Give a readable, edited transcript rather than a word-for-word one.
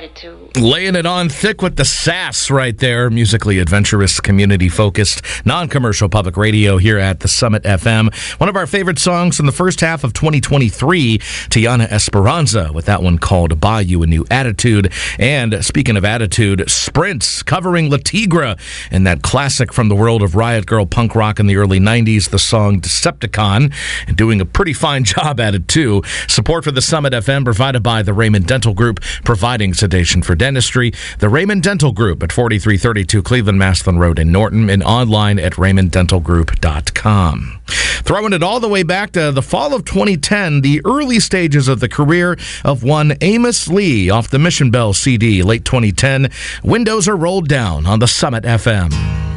attitude. Laying it on thick with the sass right there. Musically adventurous, community-focused, non-commercial public radio here at the Summit FM. One of our favorite songs from the first half of 2023, Tiana Esperanza, with that one called Buy You a New Attitude. And speaking of attitude, Sprints covering La Tigra and that classic from the world of Riot Girl punk rock in the early 90s, the song Decepticon, and doing a pretty fine job at it too. Support for the Summit FM provided by the Raymond Dental Group, providing sedation for dentistry. The Raymond Dental Group at 4332 Cleveland Maslin Road in Norton, and online at raymonddentalgroup.com. Throwing it all the way back to the fall of 2010, the early stages of the career of one Amos Lee off the Mission Bell CD, late 2010. Windows are rolled down on the Summit FM.